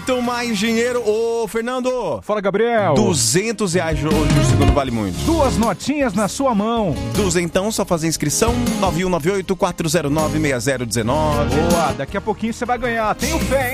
Muito mais dinheiro. Ô, Fernando. Fala, Gabriel. R$200 hoje no segundo Vale Muito. 2 notinhas na sua mão. Então, só fazer inscrição. 9198-409-6019. Boa, daqui a pouquinho você vai ganhar. Tenho fé, hein?